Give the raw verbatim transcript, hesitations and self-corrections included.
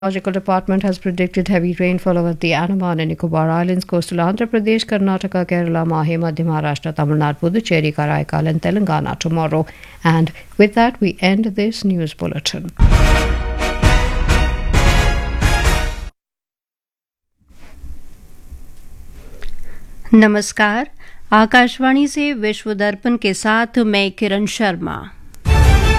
Meteorological Department has predicted heavy rainfall over the Andaman and Nicobar Islands, coastal Andhra Pradesh, Karnataka, Kerala, Mahe, Madhya Maharashtra, Tamil Nadu, Puducherry, Karaikal and Telangana tomorrow. And with that, we end this news bulletin. नमस्कार, आकाशवाणी से विश्व दर्पण के साथ मैं किरण शर्मा।